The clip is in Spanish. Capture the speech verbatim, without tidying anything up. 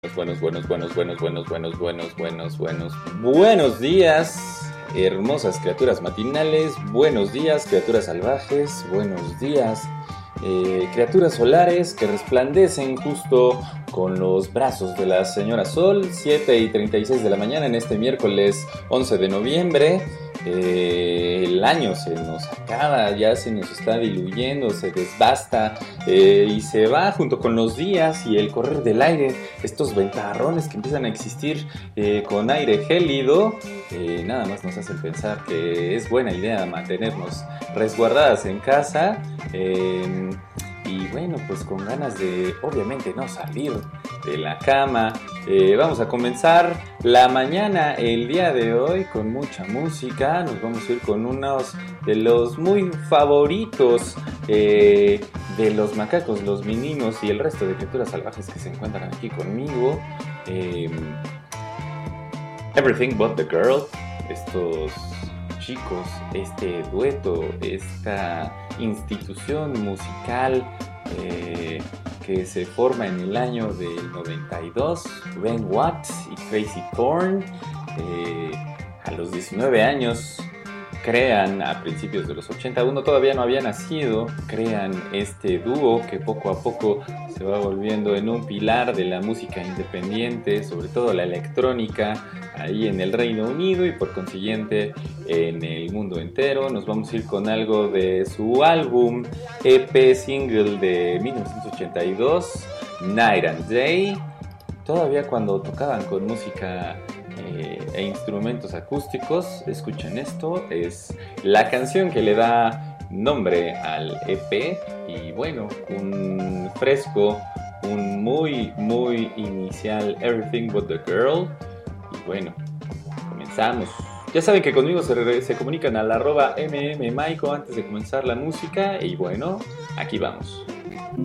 Buenos, buenos, buenos, buenos, buenos, buenos, buenos, buenos, buenos, buenos días, hermosas criaturas matinales, buenos días, criaturas salvajes, buenos días, eh, criaturas solares que resplandecen justo con los brazos de la señora Sol, siete y treinta y seis de la mañana en este miércoles once de noviembre. Eh, el año se nos acaba, ya se nos está diluyendo, se desbasta eh, y se va junto con los días y el correr del aire, estos ventarrones que empiezan a existir eh, con aire gélido, eh, nada más nos hacen pensar que es buena idea mantenernos resguardadas en casa. Eh, Y bueno, pues con ganas de, obviamente, no salir de la cama. Eh, vamos a comenzar la mañana el día de hoy con mucha música. Nos vamos a ir con unos de los muy favoritos eh, de los macacos, los meninos y el resto de criaturas salvajes que se encuentran aquí conmigo. Eh, Everything But The Girl, estos chicos, este dueto, esta institución musical eh, que se forma en el año del noventa y dos, Ben Watts y Crazy Thorn, eh, a los diecinueve años crean, a principios de los ochenta, uno todavía no había nacido, crean este dúo que poco a poco se va volviendo en un pilar de la música independiente, sobre todo la electrónica, ahí en el Reino Unido y por consiguiente en el mundo entero. Nos vamos a ir con algo de su álbum E P single de mil novecientos ochenta y dos, Night and Day, todavía cuando tocaban con música eh, e instrumentos acústicos. Escuchen esto, es la canción que le da nombre al E P y bueno, un fresco, un muy muy inicial Everything But The Girl. Y bueno, comenzamos. Ya saben que conmigo se, se comunican al arroba mmmaiko antes de comenzar la música. Y bueno, aquí vamos.